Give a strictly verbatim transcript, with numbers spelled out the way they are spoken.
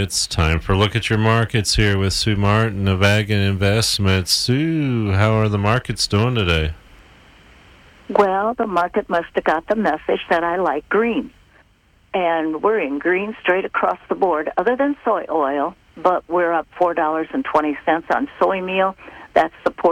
It's time for Look at Your Markets here with Sue Martin of Ag and Investments. Sue, how are the markets doing today? Well, the market must have got the message that I like green. And we're in green straight across the board, other than soy oil, but we're up four dollars and twenty cents on soy meal. That's support.